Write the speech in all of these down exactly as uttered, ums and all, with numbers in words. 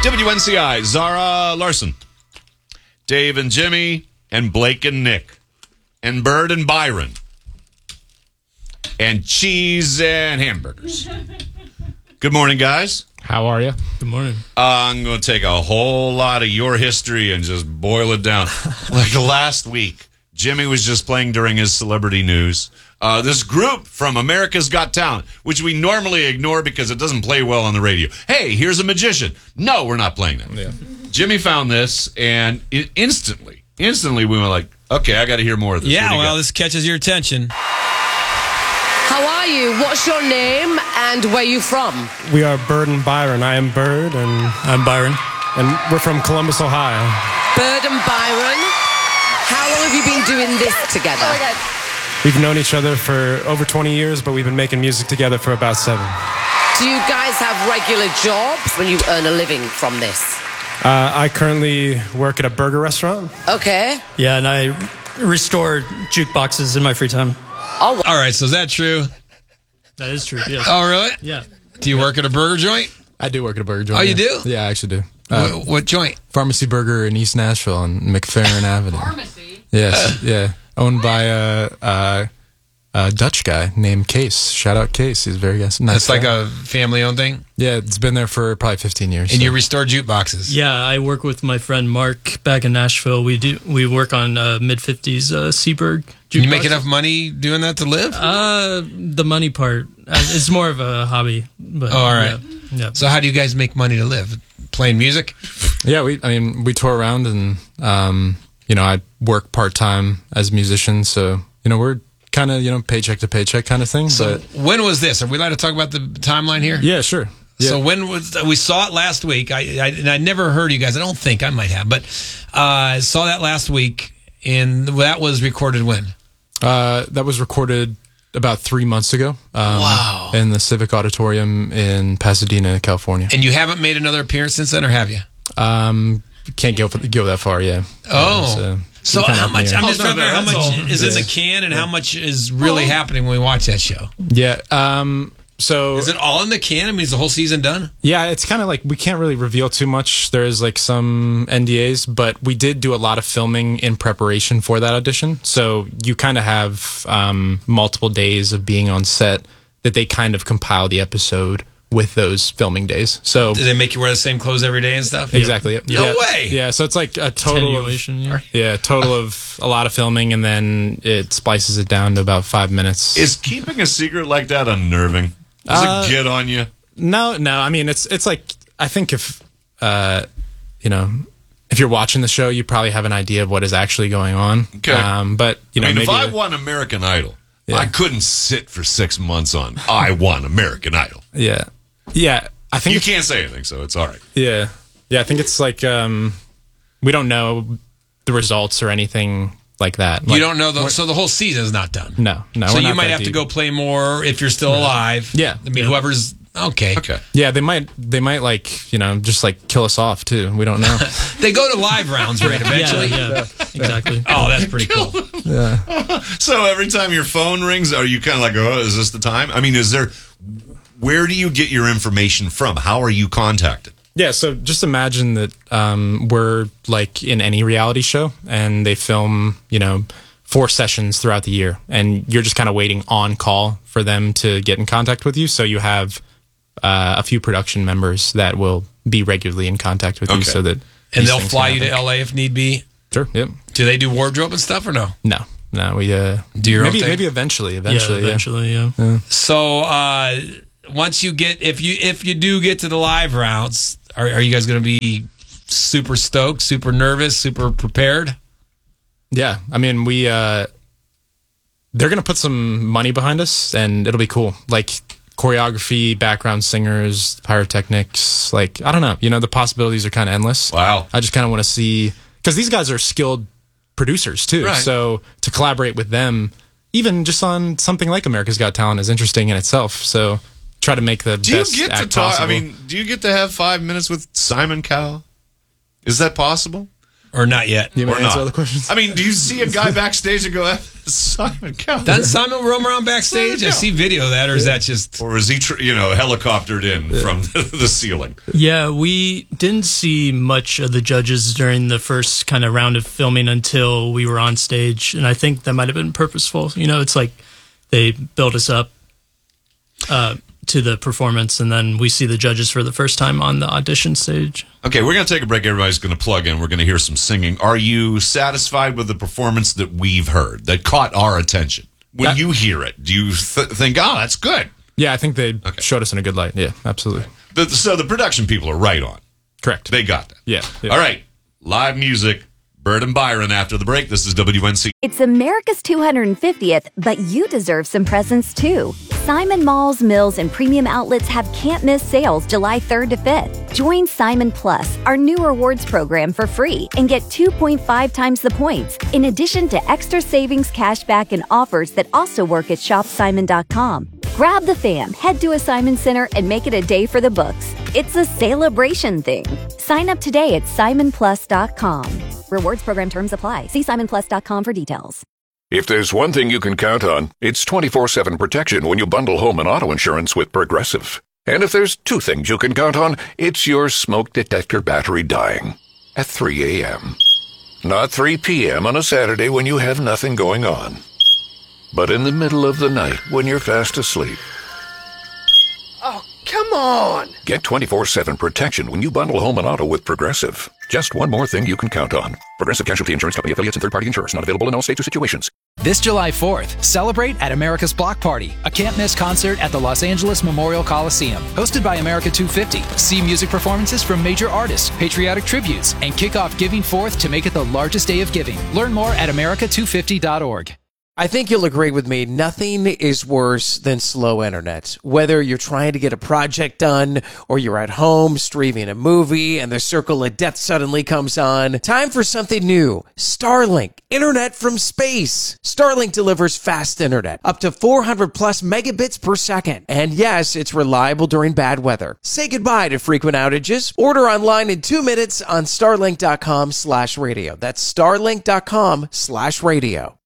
W N C I, Zara Larson, Dave and Jimmy, and Blake and Nick, and Bird and Byron, and cheese and hamburgers. Good morning, guys. How are you? Good morning. Uh, I'm going to take a whole lot of your history and just boil it down. Like last week, Jimmy was just playing during his celebrity news. Uh, this group from America's Got Talent, which we normally ignore because it doesn't play well on the radio. Hey, here's a magician. No, we're not playing that. Yeah. Jimmy found this, and it instantly, instantly we were like, okay, I got to hear more of this. Yeah, well, this catches your attention. How are you? What's your name and where you from? We are Bird and Byron. I am Bird, and I'm Byron. And we're from Columbus, Ohio. Bird and Byron, how long have you been doing this together? Oh my God. We've known each other for over twenty years, but we've been making music together for about seven. Do you guys have regular jobs when you earn a living from this? Uh, I currently work at a burger restaurant. Okay. Yeah, and I restore jukeboxes in my free time. Oh. All right, so is that true? That is true, yes. Oh, really? Yeah. Do you work at a burger joint? I do work at a burger joint. Oh, you yeah. do? Yeah, I actually do. Uh, what, what joint? Pharmacy Burger in East Nashville on McFerrin Avenue. Pharmacy? Yes, yeah. Owned by a, a, a Dutch guy named Case. Shout out Case. He's very nice. It's like guy. a family-owned thing? Yeah, it's been there for probably fifteen years. And so. you restore jukeboxes? Yeah, I work with my friend Mark back in Nashville. We do we work on uh, mid fifties uh, Seaberg jukeboxes. You make enough money doing that to live? Uh, the money part. Uh, it's more of a hobby. But, oh, all right. Yeah, yeah. So how do you guys make money to live? Playing music? Yeah, we. I mean, we tour around, and um, you know, I work part time as a musician, so you know, we're kind of you know paycheck to paycheck kind of thing. So but when was this? Are we allowed to talk about the timeline here? Yeah, sure. Yeah. So when was we saw it last week? I, I and I never heard you guys. I don't think I might have, but uh, I saw that last week, and that was recorded when? Uh, that was recorded about three months ago. Um, Wow! In the Civic Auditorium in Pasadena, California. And you haven't made another appearance since then, or have you? Um, can't go go that far. Yeah. Oh. Uh, so So how much? I'm just Oh, no, wondering how that's much all. is in Yeah. the can, and how much is really happening when we watch that show? Yeah. Um. So Is it all in the can? I mean, is the whole season done? yeah, it's kind of like we can't really reveal too much. There's like some N D As, but we did do a lot of filming in preparation for that audition. So you kind of have um, multiple days of being on set that they kind of compile the episode with those filming days. So Do they make you wear the same clothes every day and stuff? exactly. Yep. No yeah. way. Yeah. So it's like a total of, Attenuation, yeah. yeah, total of a lot of filming, and then it splices it down to about five minutes. Is keeping a secret like that unnerving? Does Uh, it get on you? No, no. I mean, it's it's like I think if uh, you know, if you're watching the show, you probably have an idea of what is actually going on. Okay. Um, but you know, I mean, if maybe I won American Idol, Yeah. I couldn't sit for six months on I won American Idol. yeah, yeah. I think You it's- can't say anything, so it's all right. yeah, yeah. I think it's like um, we don't know the results or anything like that. You Like, don't know, the, so the whole season is not done. No, no. So we're you not might that have to deep. go play more if you're still alive. Yeah. I mean, whoever's okay. Okay. Yeah, they might. They might like you know just like kill us off too. We don't know. They go to live rounds, right? Yeah, Eventually. yeah, exactly. Oh, that's pretty cool. So every time your phone rings, are you kind of like, oh, is this the time? I mean, is there, where do you get your information from? How are you contacted? Yeah, so just imagine that um, we're like in any reality show, and they film, you know, four sessions throughout the year, and you're just kind of waiting on call for them to get in contact with you. So you have uh, a few production members that will be regularly in contact with you, Okay. so that And these they'll things fly can you to happen. L A if need be. Sure. Yep. Do they do wardrobe and stuff or no? No. No. We uh, Do your own maybe thing? maybe eventually. Yeah, Eventually. Yeah. eventually, yeah. So uh, once you get, if you if you do get to the live rounds, are, are you guys going to be super stoked, super nervous, super prepared? Yeah, I mean, we uh, they're gonna put some money behind us, and it'll be cool. Like choreography, background singers, pyrotechnics. Like I don't know, you know, the possibilities are kind of endless. Wow. I just kind of want to see because these guys are skilled producers too. Right. So to collaborate with them, even just on something like America's Got Talent, is interesting in itself. So try to make the Do you best get to act talk? possible. I mean, do you get to have five minutes with Simon Cowell? Is that possible? Or not yet? You Or want to answer not. all the questions? I mean, do you see a guy backstage and go, Simon Cowell? Doesn't Simon roam around backstage? I see video of that, or is that just... Or is he, tr- you know, helicoptered in from the ceiling? Yeah, we didn't see much of the judges during the first kind of round of filming until we were on stage, and I think that might have been purposeful. You know, it's like they build us up uh, to the performance, and then we see the judges for the first time on the audition stage. Okay, we're going to take a break. Everybody's going to plug in. We're going to hear some singing. Are you satisfied with the performance that we've heard, that caught our attention? When That- you hear it, do you th- think, oh, that's good? Yeah, I think they Okay. showed us in a good light. Yeah, absolutely. The, so the production people are right on. Correct. They got that. Yeah, yeah. All right, live music. Bird and Byron after the break. This is W N C. It's America's two hundred fiftieth, but you deserve some presents too. Simon Malls, Mills, and Premium Outlets have can't-miss sales July third to fifth. Join Simon Plus, our new rewards program, for free and get two point five times the points, in addition to extra savings, cashback, and offers that also work at shop simon dot com. Grab the fam, head to a Simon Center, and make it a day for the books. It's a celebration thing. Sign up today at simon plus dot com. Rewards program terms apply. See simon plus dot com for details. If there's one thing you can count on, it's twenty-four seven protection when you bundle home and auto insurance with Progressive. And if there's two things you can count on, it's your smoke detector battery dying at three a.m. Not three p.m. on a Saturday when you have nothing going on, but in the middle of the night when you're fast asleep. Oh, come on. Get twenty-four seven protection when you bundle home and auto with Progressive. Just one more thing you can count on. Progressive Casualty Insurance Company affiliates and third-party insurers. Not available in all states or situations. This July fourth, celebrate at America's Block Party, a can't-miss concert at the Los Angeles Memorial Coliseum. Hosted by America two fifty. See music performances from major artists, patriotic tributes, and kick off Giving Forth to make it the largest day of giving. Learn more at america two fifty dot org. I think you'll agree with me. Nothing is worse than slow internet. Whether you're trying to get a project done or you're at home streaming a movie and the circle of death suddenly comes on. Time for something new. Starlink. Internet from space. Starlink delivers fast internet, up to four hundred plus megabits per second. And yes, it's reliable during bad weather. Say goodbye to frequent outages. Order online in two minutes on starlink dot com slash radio. That's starlink dot com slash radio.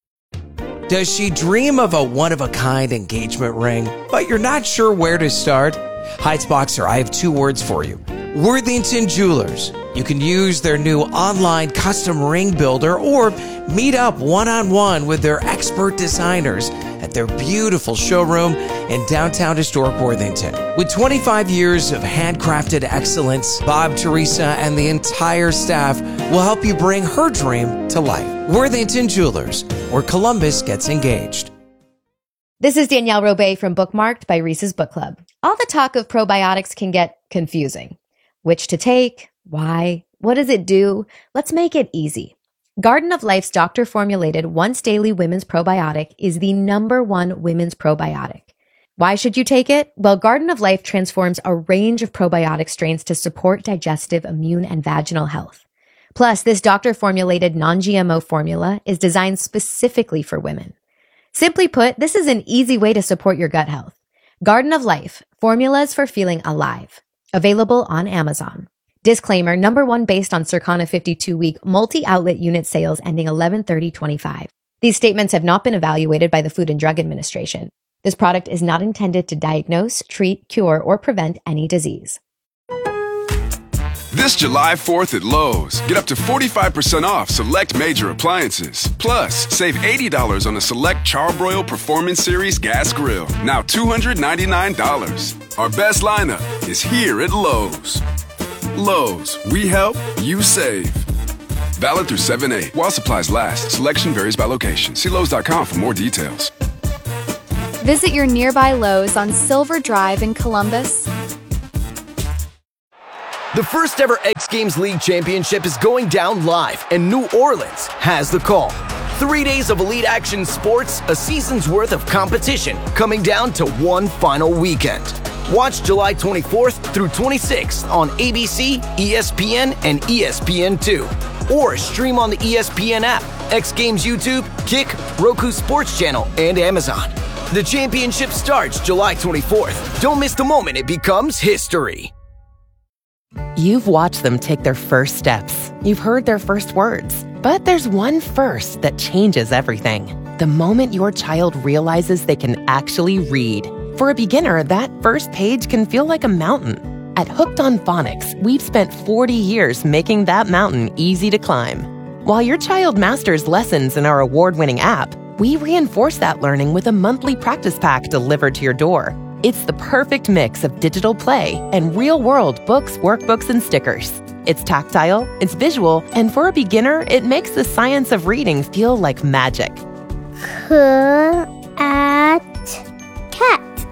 Does she dream of a one-of-a-kind engagement ring, but you're not sure where to start? Heights Boxer, I have two words for you. Worthington Jewelers. You can use their new online custom ring builder or meet up one-on-one with their expert designers at their beautiful showroom in downtown historic Worthington. With twenty-five years of handcrafted excellence, Bob, Teresa, and the entire staff will help you bring her dream to life. Worthington Jewelers, where Columbus gets engaged. This is Danielle Robay from Bookmarked by Reese's Book Club. All the talk of probiotics can get confusing. Which to take? Why? What does it do? Let's make it easy. Garden of Life's doctor-formulated once-daily women's probiotic is the number one women's probiotic. Why should you take it? Well, Garden of Life transforms a range of probiotic strains to support digestive, immune, and vaginal health. Plus, this doctor-formulated non-G M O formula is designed specifically for women. Simply put, this is an easy way to support your gut health. Garden of Life, formulas for feeling alive. Available on Amazon. Disclaimer, number one based on Circana fifty-two week multi-outlet unit sales ending eleven thirty twenty-five. These statements have not been evaluated by the Food and Drug Administration. This product is not intended to diagnose, treat, cure, or prevent any disease. This July fourth at Lowe's, get up to forty-five percent off select major appliances. Plus, save eighty dollars on a select Charbroil Performance Series gas grill, now two hundred ninety-nine dollars. Our best lineup is here at Lowe's. Lowe's, we help, you save. Valid through seven eight. While supplies last, selection varies by location. See Lowe's dot com for more details. Visit your nearby Lowe's on Silver Drive in Columbus. The first ever X Games League Championship is going down live, and New Orleans has the call. Three days of elite action sports, a season's worth of competition, coming down to one final weekend. Watch July twenty-fourth through twenty-sixth on A B C, E S P N, and E S P N two. Or stream on the E S P N app, X Games YouTube, Kick, Roku Sports Channel, and Amazon. The championship starts July twenty-fourth. Don't miss the moment it becomes history. You've watched them take their first steps. You've heard their first words. But there's one first that changes everything. The moment your child realizes they can actually read. For a beginner, that first page can feel like a mountain. At Hooked on Phonics, we've spent forty years making that mountain easy to climb. While your child masters lessons in our award-winning app, we reinforce that learning with a monthly practice pack delivered to your door. It's the perfect mix of digital play and real-world books, workbooks, and stickers. It's tactile, it's visual, and for a beginner, it makes the science of reading feel like magic. C at cat.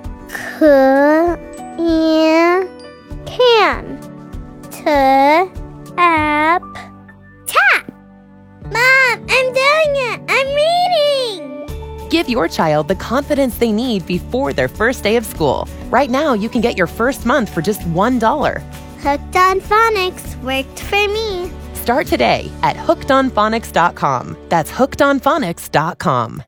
C in can. T app tap. Mom, I'm doing it. I'm reading. Give your child the confidence they need before their first day of school. Right now, you can get your first month for just one dollar. Hooked on Phonics worked for me. Start today at hooked on phonics dot com. That's hooked on phonics dot com.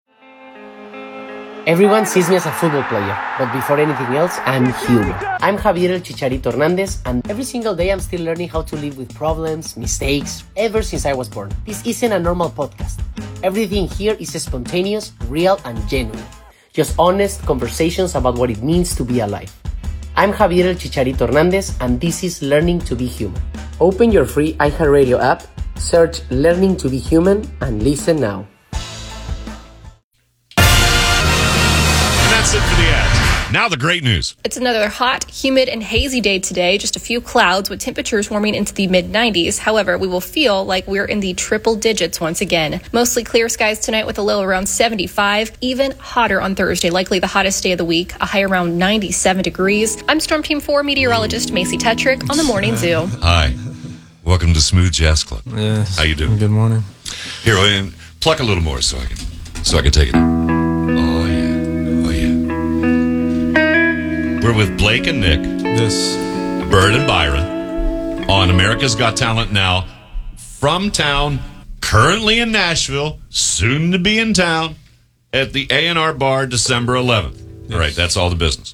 Everyone sees me as a football player, but before anything else, I'm human. I'm Javier El Chicharito Hernandez, and every single day I'm still learning how to live with problems, mistakes, ever since I was born. This isn't a normal podcast. Everything here is spontaneous, real, and genuine. Just honest conversations about what it means to be alive. I'm Javier El Chicharito Hernandez, and this is Learning to be Human. Open your free iHeartRadio app, search Learning to be Human, and listen now. That's it for the ads. Now the great news. It's another hot, humid, and hazy day today. Just a few clouds with temperatures warming into the mid nineties. However, we will feel like we're in the triple digits once again. Mostly clear skies tonight with a low around seventy-five. Even hotter on Thursday, likely the hottest day of the week. A high around ninety-seven degrees. I'm Storm Team four meteorologist Macy Tetrick on the Morning Zoo. Hi. Welcome to Smooth Jazz Club. Yes. How you doing? Good morning. Here, William, pluck a little more so I can so I can take it. Oh yeah. We're with Blake and Nick. This. Bird and Byron on America's Got Talent now. From town, currently in Nashville, soon to be in town at the A and R Bar December eleventh. Yes. All right, that's all the business.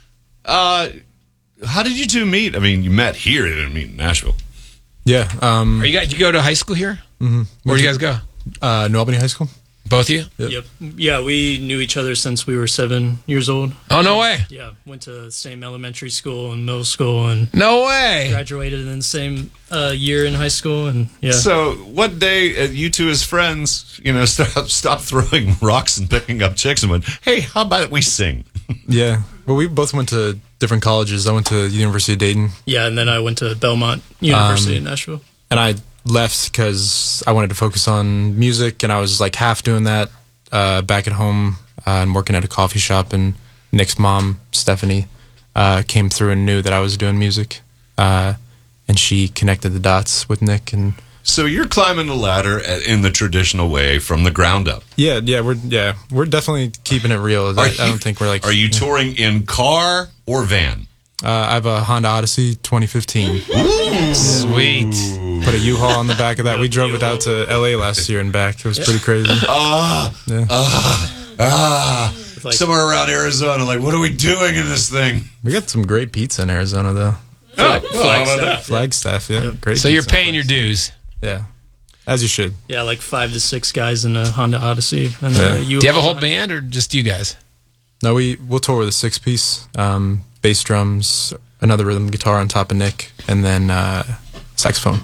Uh, how did you two meet? I mean, you met here. You didn't meet in Nashville. Yeah. Um, Are you guys, you go to high school here? Mm-hmm. Where do you guys go? Uh, New Albany High School. Both of you? Yep. yep. Yeah, we knew each other since we were seven years old. Oh, no way. Yeah, went to the same elementary school and middle school, and no way. Graduated in the same uh, year in high school, and yeah. So, what day uh, you two as friends, you know, stop stop throwing rocks and picking up chicks and went, hey, how about we sing? Yeah. Well, we both went to different colleges. I went to the University of Dayton. Yeah, and then I went to Belmont University um, in Nashville. And I left because I wanted to focus on music, and I was like half doing that uh, back at home uh, and working at a coffee shop. And Nick's mom, Stephanie, uh, came through and knew that I was doing music, uh, and she connected the dots with Nick. And so you're climbing the ladder in the traditional way from the ground up. Yeah, yeah, we're yeah we're definitely keeping it real. I, you, I don't think we're like. Are you touring in car or van? Uh, I have a Honda Odyssey twenty fifteen. Ooh, sweet. Put a U-Haul on the back of that. We drove it out to L A last year and back. It was pretty crazy. Ah, yeah. ah, ah. Like, somewhere around Arizona. Like, what are we doing in this thing? We got some great pizza in Arizona, though. Oh, Flagstaff. Flagstaff, yeah. Yep. Great. So pizza. You're paying your dues. Yeah. As you should. Yeah, like five to six guys in a Honda Odyssey. And yeah. a U-Haul. Do you have a whole band or just you guys? No, we, we'll tour with a six-piece. Um, bass drums, another rhythm guitar on top of Nick, and then uh, saxophone.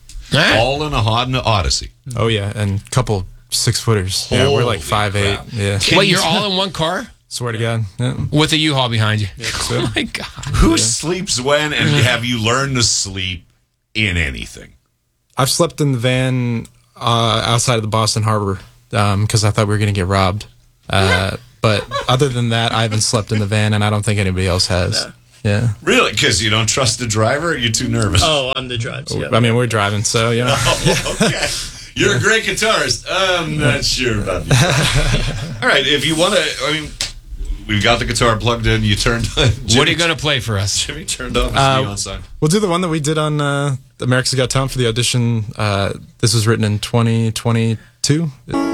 All in a Honda Odyssey. Oh, yeah, and a couple six-footers. Yeah, we're like five eight. Yeah. Wait, you're all in one car? Swear to God. Yeah. With a U-Haul behind you. Yeah, so. Oh, my God. Who yeah. sleeps when, and have you learned to sleep in anything? I've slept in the van uh, outside of the Boston Harbor because um, I thought we were going to get robbed. Uh, but other than that, I haven't slept in the van, and I don't think anybody else has. No. Yeah. Really? Because you don't trust the driver, or you're too nervous? Oh, I'm the driver. Yeah. I mean, we're driving, so, you know. Oh, okay. You're a great guitarist. I'm not sure about that. All right, if you want to, I mean, we've got the guitar plugged in. You turned on. Jimmy, what are you going to play for us? Jimmy turned off his uh, neon sign. We'll do the one that we did on uh, America's Got Talent for the audition. Uh, this was written in twenty twenty-two.